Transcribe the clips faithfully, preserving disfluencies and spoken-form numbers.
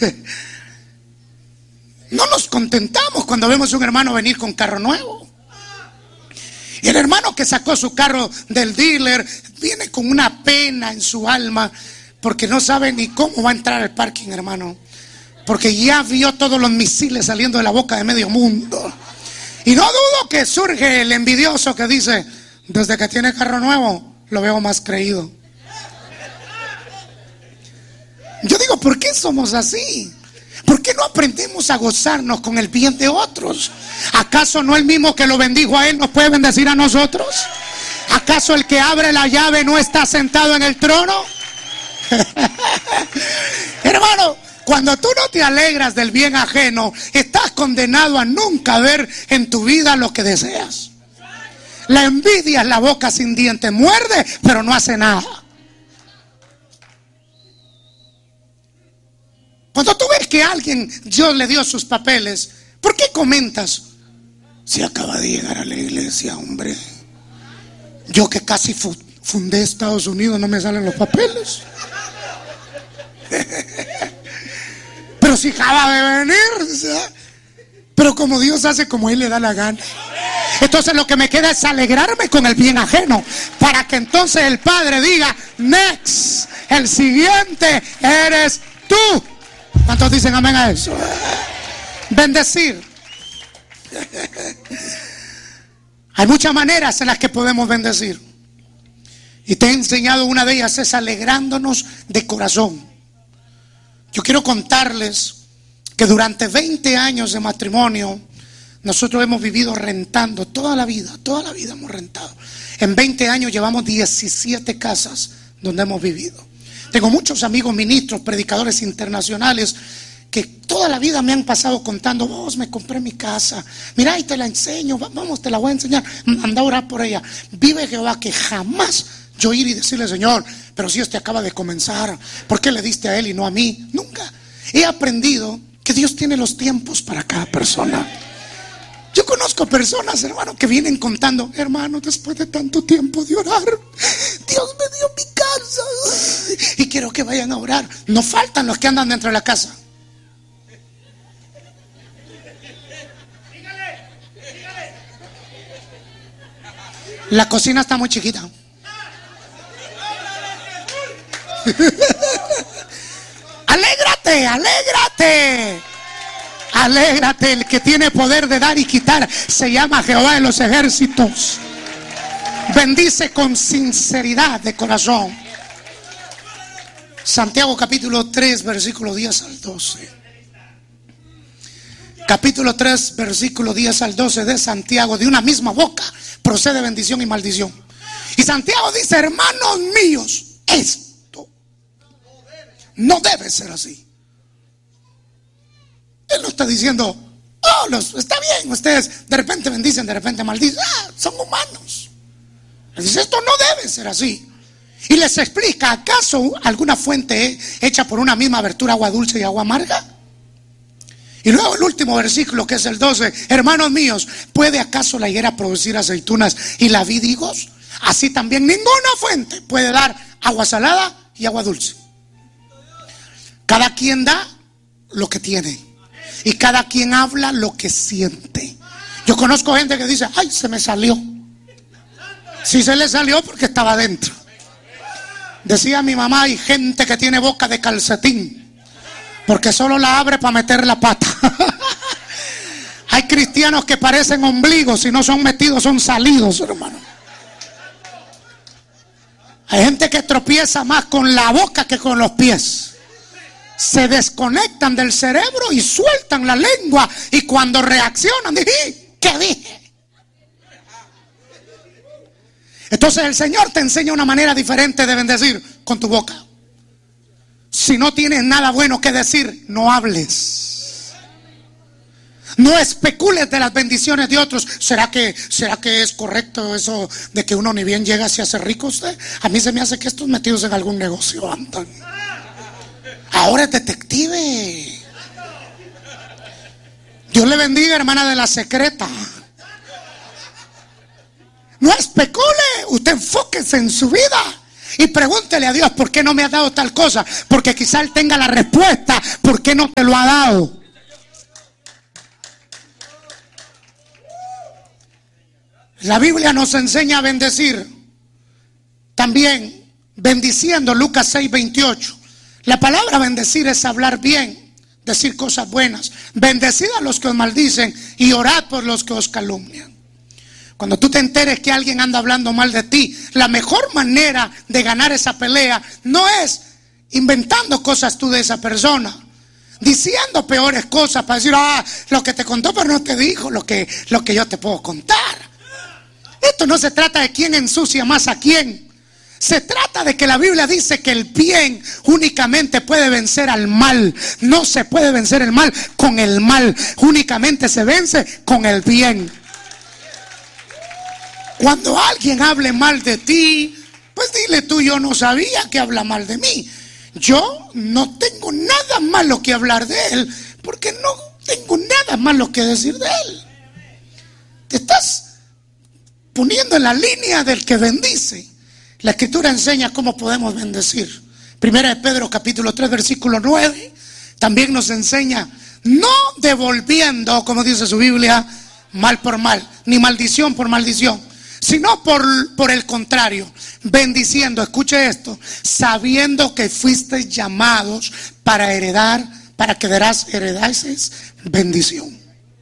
No nos contentamos cuando vemos a un hermano venir con carro nuevo. Y el hermano que sacó su carro del dealer viene con una pena en su alma porque no sabe ni cómo va a entrar al parking, hermano. Porque ya vio todos los misiles saliendo de la boca de medio mundo. Y no dudo que surge el envidioso que dice: desde que tiene carro nuevo lo veo más creído. Yo digo, ¿por qué somos así? ¿Por qué no aprendemos a gozarnos con el bien de otros? ¿Acaso no el mismo que lo bendijo a él nos puede bendecir a nosotros? ¿Acaso el que abre la llave no está sentado en el trono? Hermano, cuando tú no te alegras del bien ajeno, estás condenado a nunca ver en tu vida lo que deseas. La envidia es la boca sin dientes, muerde pero no hace nada. Cuando tú ves que a alguien Dios le dio sus papeles, ¿por qué comentas? Si acaba de llegar a la iglesia, hombre. Yo que casi fundé Estados Unidos, no me salen los papeles. Pero si acaba de venir, ¿sabes? Pero como Dios hace como Él le da la gana. Entonces lo que me queda es alegrarme con el bien ajeno, para que entonces el Padre diga: next, el siguiente eres tú. ¿Cuántos dicen amén a eso? Bendecir. Hay muchas maneras en las que podemos bendecir, y te he enseñado una de ellas, es alegrándonos de corazón. Yo quiero contarles que durante veinte años de matrimonio nosotros hemos vivido rentando toda la vida, toda la vida hemos rentado. En veinte años llevamos diecisiete casas donde hemos vivido. Tengo muchos amigos ministros, predicadores internacionales que toda la vida me han pasado contando: vos, me compré mi casa, mira y te la enseño, vamos, te la voy a enseñar, anda a orar por ella. Vive Jehová que jamás yo ir y decirle: Señor, pero si este acaba de comenzar, ¿por qué le diste a él y no a mí? Nunca. He aprendido que Dios tiene los tiempos para cada persona. Yo conozco personas, hermano, que vienen contando: hermano, después de tanto tiempo de orar, Dios me dio mi casa y quiero que vayan a orar. No faltan los que andan dentro de la casa. La cocina está muy chiquita. Alégrate, alégrate. Alégrate, el que tiene poder de dar y quitar se llama Jehová de los ejércitos. Bendice con sinceridad de corazón. Santiago capítulo tres, versículo diez al doce. Capítulo tres, versículo diez al doce de Santiago. De una misma boca procede bendición y maldición. Y Santiago dice: hermanos míos, esto no debe ser así. Él no está diciendo: oh, los, está bien, ustedes de repente bendicen, de repente maldicen. Ah, son humanos. Él dice: esto no debe ser así. Y les explica: ¿acaso alguna fuente hecha por una misma abertura, agua dulce y agua amarga? Y luego el último versículo, que es el doce: hermanos míos, ¿puede acaso la higuera producir aceitunas y la vid higos? Así también ninguna fuente puede dar agua salada y agua dulce. Cada quien da lo que tiene, y cada quien habla lo que siente. Yo conozco gente que dice: ay, se me salió. Si se le salió porque estaba dentro. Decía mi mamá: hay gente que tiene boca de calcetín, porque solo la abre para meter la pata. Hay cristianos que parecen ombligos, si no son metidos son salidos, hermano. Hay gente que tropieza más con la boca que con los pies. Se desconectan del cerebro y sueltan la lengua, y cuando reaccionan, dije: ¿qué dije? Entonces el Señor te enseña una manera diferente de bendecir: con tu boca. Si no tienes nada bueno que decir, no hables. No especules de las bendiciones de otros. ¿Será que, será que es correcto eso de que uno ni bien llega se hace rico usted? A mí se me hace que estos metidos en algún negocio andan. Ahora es detective. Dios le bendiga, hermana de la secreta. No especule, usted enfóquese en su vida. Y pregúntele a Dios, ¿por qué no me ha dado tal cosa? Porque quizá Él tenga la respuesta, ¿por qué no te lo ha dado? La Biblia nos enseña a bendecir. También bendiciendo, Lucas seis veintiocho. La palabra bendecir es hablar bien, decir cosas buenas. Bendecid a los que os maldicen y orad por los que os calumnian. Cuando tú te enteres que alguien anda hablando mal de ti, la mejor manera de ganar esa pelea no es inventando cosas tú de esa persona, diciendo peores cosas para decir, ah, lo que te contó pero no te dijo lo que, lo que yo te puedo contar. Esto no se trata de quién ensucia más a quién. Se trata de que la Biblia dice que el bien únicamente puede vencer al mal. No se puede vencer el mal con el mal. Únicamente se vence con el bien. Cuando alguien hable mal de ti, pues dile tú, yo no sabía que habla mal de mí. Yo no tengo nada malo que hablar de él, porque no tengo nada malo que decir de él. Te estás poniendo en la línea del que bendice. La Escritura enseña cómo podemos bendecir. Primera de Pedro capítulo tres versículo nueve también nos enseña no devolviendo, como dice su Biblia, mal por mal, ni maldición por maldición, sino por, por el contrario, bendiciendo, escuche esto, sabiendo que fuisteis llamados para heredar, para que darás heredases bendición.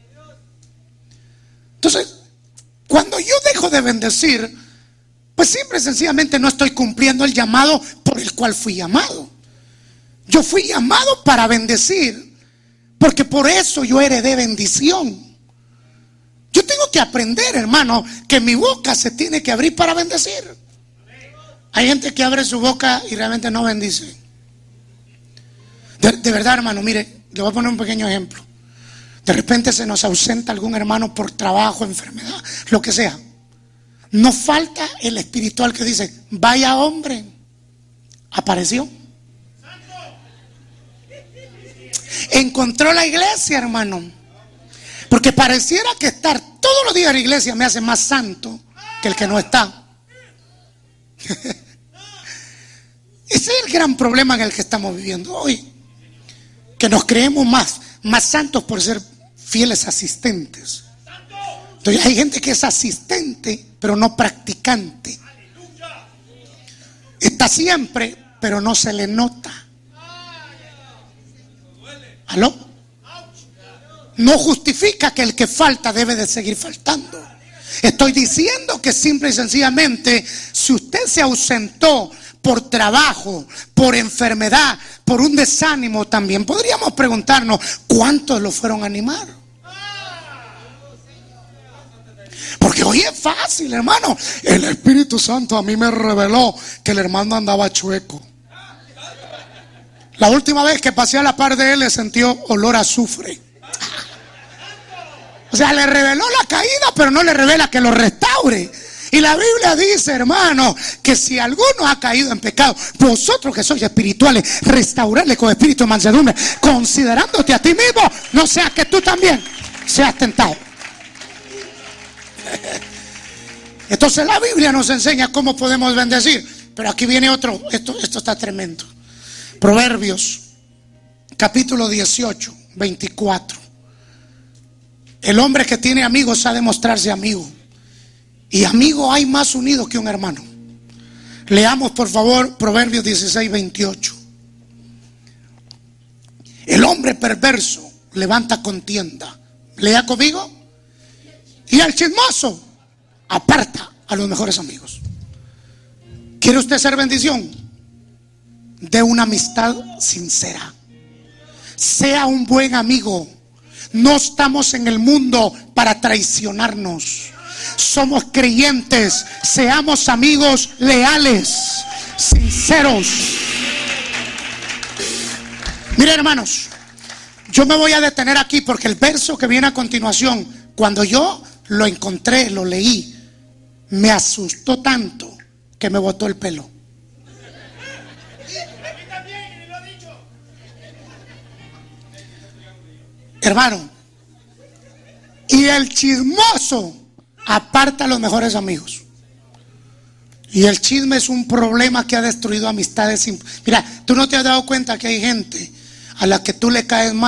Entonces, cuando yo dejo de bendecir, pues simple y sencillamente no estoy cumpliendo el llamado por el cual fui llamado. Yo fui llamado para bendecir, porque por eso yo heredé bendición. Yo tengo que aprender, hermano, que mi boca se tiene que abrir para bendecir. Hay gente que abre su boca y realmente no bendice. De, de verdad, hermano, mire, le voy a poner un pequeño ejemplo. De repente se nos ausenta algún hermano por trabajo, enfermedad, lo que sea. No falta el espiritual que dice, vaya hombre, apareció. Encontró la iglesia, hermano. Porque pareciera que estar todos los días en la iglesia me hace más santo que el que no está. Ese es el gran problema en el que estamos viviendo hoy. Que nos creemos más, más santos por ser fieles asistentes. Entonces hay gente que es asistente, pero no practicante. Está siempre, pero no se le nota. ¿Aló? No justifica que el que falta debe de seguir faltando. Estoy diciendo que simple y sencillamente, si usted se ausentó por trabajo, por enfermedad, por un desánimo, también podríamos preguntarnos cuántos lo fueron a animar. Porque hoy es fácil, hermano. El Espíritu Santo a mí me reveló que el hermano andaba chueco. La última vez que pasé a la par de él le sintió olor a azufre. O sea, le reveló la caída, pero no le revela que lo restaure. Y la Biblia dice, hermano, que si alguno ha caído en pecado, vosotros que sois espirituales, restaurarle con espíritu de mansedumbre, considerándote a ti mismo, no sea que tú también seas tentado. Entonces la Biblia nos enseña cómo podemos bendecir. Pero aquí viene otro, esto, esto está tremendo. Proverbios capítulo dieciocho, veinticuatro. El hombre que tiene amigos ha de mostrarse amigo. Y amigo hay más unido que un hermano. Leamos por favor Proverbios dieciséis, veintiocho. El hombre perverso levanta contienda. Lea conmigo. Y al chismoso aparta a los mejores amigos. ¿Quiere usted ser bendición? De una amistad sincera. Sea un buen amigo. No estamos en el mundo para traicionarnos. Somos creyentes. Seamos amigos leales, sinceros. Miren, hermanos, yo me voy a detener aquí porque el verso que viene a continuación, cuando yo lo encontré, lo leí, me asustó tanto que me botó el pelo. Hermano, y el chismoso aparta a los mejores amigos. Y el chisme es un problema que ha destruido amistades. Mira, tú no te has dado cuenta que hay gente a la que tú le caes mal